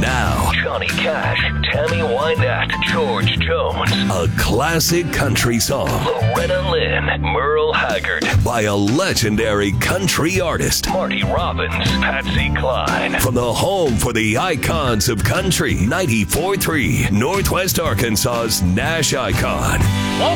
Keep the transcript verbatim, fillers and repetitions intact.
Now, Johnny Cash, Tammy Wynette, George Jones, a classic country song Loretta Lynn, Merle Haggard, by a legendary country artist. Marty Robbins, Patsy Cline. From the home for the icons of country, ninety-four point three, Northwest Arkansas's Nash Icon.